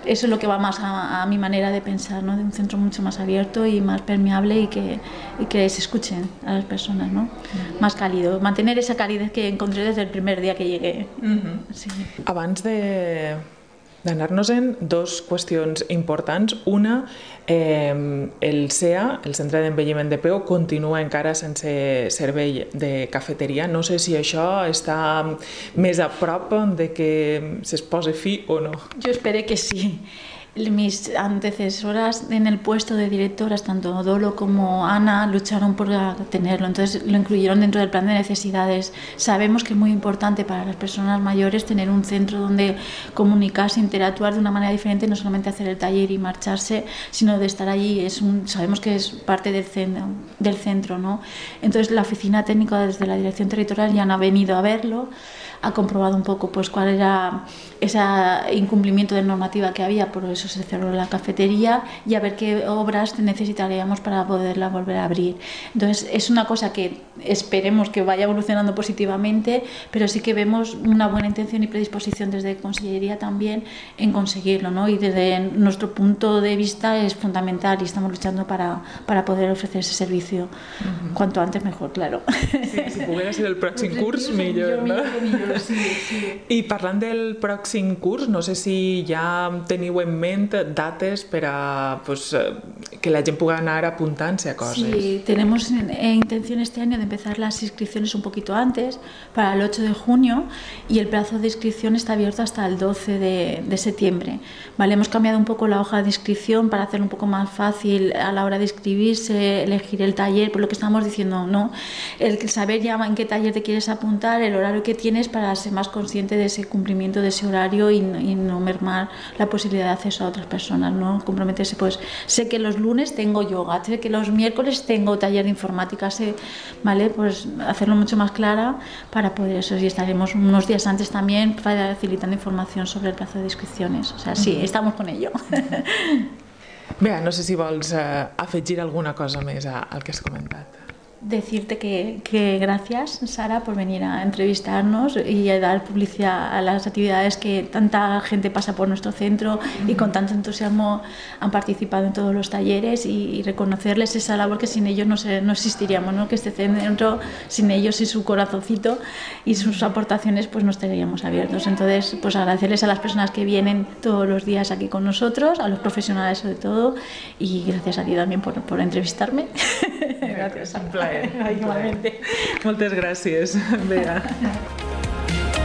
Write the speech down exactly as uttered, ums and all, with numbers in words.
eso es lo que va más a, a mi manera de pensar, ¿no? De un centro mucho más abierto y más permeable y que, y que se escuchen a las personas, ¿no? Mm. Más cálido, mantener esa calidez que encontré desde el primer día que llegué. Mm-hmm. Sí. Abans de... d'anar-nos-en, dos qüestions importants. Una, eh, el C E A, el Centre d'Envelliment de Peu, continua encara sense servei de cafeteria. No sé si això està més a prop de que es posi fi o no. Jo espero que sí. Mis antecesoras en el puesto de directoras, tanto Dolo como Ana, lucharon por tenerlo, entonces lo incluyeron dentro del plan de necesidades. Sabemos que es muy importante para las personas mayores tener un centro donde comunicarse, interactuar de una manera diferente, no solamente hacer el taller y marcharse, sino de estar allí. Es un, sabemos que es parte del centro, del centro, ¿no? Entonces la oficina técnica desde la dirección territorial ya han venido a verlo, ha comprobado un poco pues cuál era ese incumplimiento de normativa que había, por eso se cerró la cafetería, y a ver qué obras necesitaríamos para poderla volver a abrir. Entonces es una cosa que esperemos que vaya evolucionando positivamente, pero sí que vemos una buena intención y predisposición desde Consellería también en conseguirlo, ¿no? Y desde nuestro punto de vista es fundamental y estamos luchando para, para poder ofrecer ese servicio uh-huh. Cuanto antes mejor, claro. Sí, si poguera ser el pròxim curs, millor, no? Millor, sí, sí. I parlant del pròxim curs, no sé si ja teniu en ment dates per a pues, que la gent pugui anar apuntant-se a coses. Sí, tenemos intención este año de empezar las inscripciones un poquito antes, para el ocho de junio, y el plazo de inscripción está abierto hasta el doce de, de septiembre. Vale, hemos cambiado un poco la hoja de inscripción para hacerlo un poco más fácil a la hora de inscribirse, elegir el taller, por lo que estamos diciendo, ¿no? El saber ya en qué taller te quieres apuntar, el horario que tienes para ser más consciente de ese cumplimiento de ese horario y, y no mermar la posibilidad de acceso a otras personas, ¿no? Comprometerse, pues sé que los lunes tengo yoga, sé que los miércoles tengo taller de informática, sé, ¿vale? Pues hacerlo mucho más clara para poder eso, y estaremos unos días antes también facilitando información sobre el plazo de inscripciones, o sea, sí, estamos con ello. Bé, no sé si vols eh, afegir alguna cosa més al que has comentat. Decirte que, que gracias, Sara, por venir a entrevistarnos y a dar publicidad a las actividades que tanta gente pasa por nuestro centro y con tanto entusiasmo han participado en todos los talleres, y, y reconocerles esa labor que sin ellos no, se, no existiríamos, ¿no? Que este centro, sin ellos y su corazoncito y sus aportaciones, pues no estaríamos abiertos. Entonces, pues agradecerles a las personas que vienen todos los días aquí con nosotros, a los profesionales sobre todo, y gracias a ti también por, por entrevistarme. Gracias, un plaer. Igualmente. Moltes gràcies, Bea.